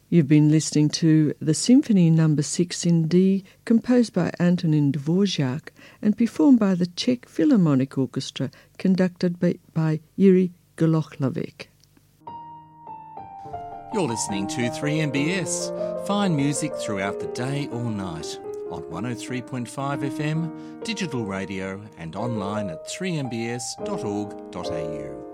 You've been listening to the Symphony No. 6 in D, composed by Antonin Dvorak and performed by the Czech Philharmonic Orchestra, conducted by Yuri Golochlavic. You're listening to 3MBS. Fine music throughout the day or night on 103.5 FM, digital radio and online at 3mbs.org.au.